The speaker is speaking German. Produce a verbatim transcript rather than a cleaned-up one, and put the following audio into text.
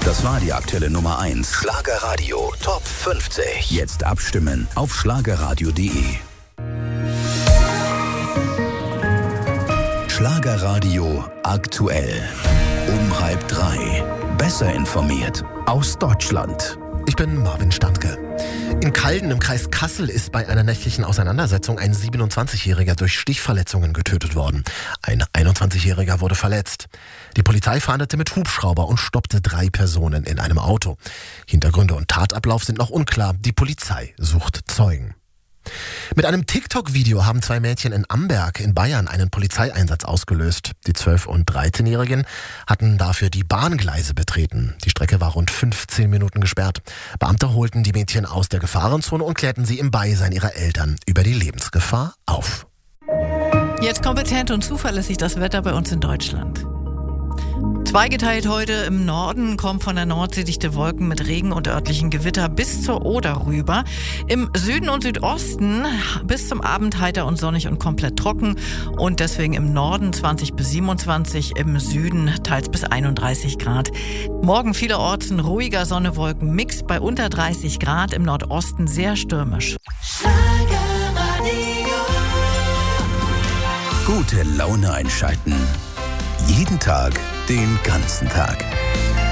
Das war die aktuelle Nummer eins. Schlagerradio Top fünfzig. Jetzt abstimmen auf schlagerradio punkt de. Schlagerradio aktuell. Um halb drei. Besser informiert aus Deutschland. Ich bin Marvin Standke. In Calden im Kreis Kassel ist bei einer nächtlichen Auseinandersetzung ein siebenundzwanzigjähriger durch Stichverletzungen getötet worden. Ein einundzwanzigjähriger wurde verletzt. Die Polizei fahndete mit Hubschrauber und stoppte drei Personen in einem Auto. Hintergründe und Tatablauf sind noch unklar. Die Polizei sucht Zeugen. Mit einem TikTok-Video haben zwei Mädchen in Amberg in Bayern einen Polizeieinsatz ausgelöst. Die zwölf- und dreizehnjährigen hatten dafür die Bahngleise betreten. Die Strecke war rund fünfzehn Minuten gesperrt. Beamte holten die Mädchen aus der Gefahrenzone und klärten sie im Beisein ihrer Eltern über die Lebensgefahr auf. Jetzt kompetent und zuverlässig das Wetter bei uns in Deutschland. Zweigeteilt heute im Norden, kommen von der Nordsee dichte Wolken mit Regen und örtlichen Gewitter bis zur Oder rüber. Im Süden und Südosten bis zum Abend heiter und sonnig und komplett trocken. Und deswegen im Norden zwanzig bis siebenundzwanzig, im Süden teils bis einunddreißig Grad. Morgen vielerorts ein ruhiger Sonne-Wolken-Mix bei unter dreißig Grad, im Nordosten sehr stürmisch. Gute Laune einschalten. Jeden Tag, den ganzen Tag.